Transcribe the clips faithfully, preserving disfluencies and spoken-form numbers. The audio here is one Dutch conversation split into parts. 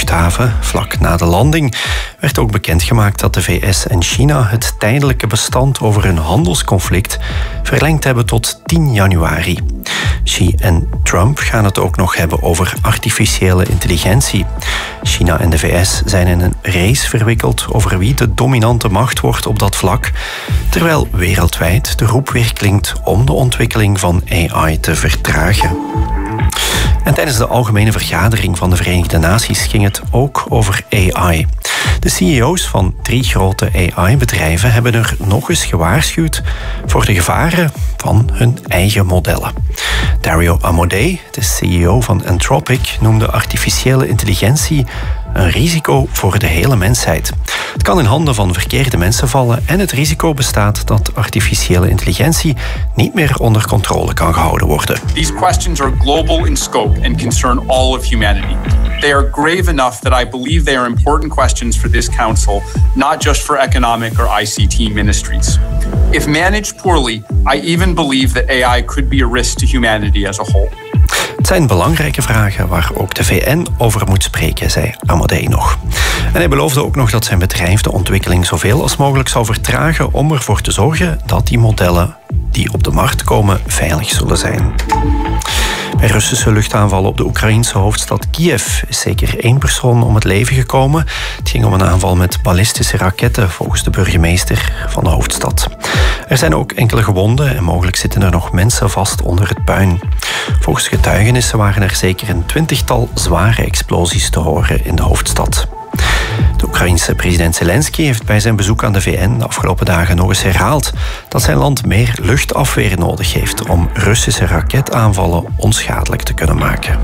luchthaven. Vlak na de landing werd ook bekendgemaakt dat de V S en China het tijdelijke bestand over hun handelsconflict verlengd hebben tot tien januari. Xi en Trump gaan het ook nog hebben over artificiële intelligentie. China en de V S zijn in een race verwikkeld over wie de dominante macht wordt op dat vlak, terwijl wereldwijd de roep weer klinkt om de ontwikkeling van A I te vertragen. En tijdens de algemene vergadering van de Verenigde Naties ging het ook over A I. De C E O's van drie grote A I-bedrijven hebben er nog eens gewaarschuwd voor de gevaren van hun eigen modellen. Dario Amodei, de C E O van Anthropic, noemde artificiële intelligentie een risico voor de hele mensheid. Het kan in handen van verkeerde mensen vallen en het risico bestaat dat artificiële intelligentie niet meer onder controle kan gehouden worden. These questions are global in scope and concern all of humanity. They are grave enough that I believe they are important questions for this council, not just for economic or I C T ministries. If managed poorly, I even believe that A I could be a risk to humanity as a whole. Het zijn belangrijke vragen waar ook de V N over moet spreken, zei Amodei nog. En hij beloofde ook nog dat zijn bedrijf de ontwikkeling zoveel als mogelijk zal vertragen om ervoor te zorgen dat die modellen die op de markt komen veilig zullen zijn. Bij Russische luchtaanvallen op de Oekraïense hoofdstad Kiev is zeker één persoon om het leven gekomen. Het ging om een aanval met ballistische raketten, volgens de burgemeester van de hoofdstad. Er zijn ook enkele gewonden en mogelijk zitten er nog mensen vast onder het puin. Volgens getuigenissen waren er zeker een twintigtal zware explosies te horen in de hoofdstad. De Oekraïense president Zelensky heeft bij zijn bezoek aan de V N de afgelopen dagen nog eens herhaald dat zijn land meer luchtafweer nodig heeft om Russische raketaanvallen onschadelijk te kunnen maken.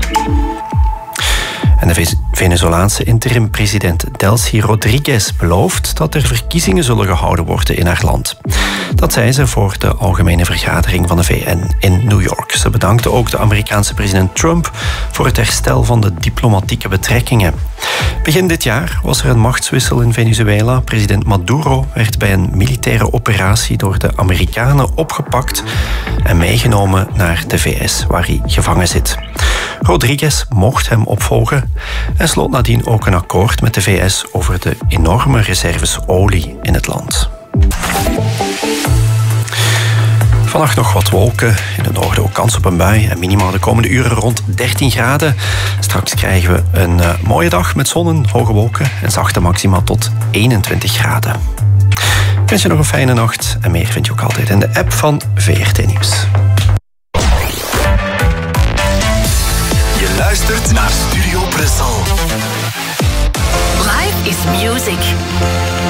En de Venezolaanse interim-president Delcy Rodriguez belooft dat er verkiezingen zullen gehouden worden in haar land. Dat zei ze voor de algemene vergadering van de V N in New York. Ze bedankte ook de Amerikaanse president Trump voor het herstel van de diplomatieke betrekkingen. Begin dit jaar was er een machtswissel in Venezuela. President Maduro werd bij een militaire operatie door de Amerikanen opgepakt en meegenomen naar de V S, waar hij gevangen zit. Rodriguez mocht hem opvolgen en sloot nadien ook een akkoord met de V S over de enorme reserves olie in het land. Vannacht nog wat wolken, in het noorden ook kans op een bui en minimaal de komende uren rond dertien graden. Straks krijgen we een uh, mooie dag met zon en hoge wolken en zachte maxima tot eenentwintig graden. Ik wens je nog een fijne nacht en meer vind je ook altijd in de app van V R T Nieuws. Je luistert naar Studio Brussel. Life is music.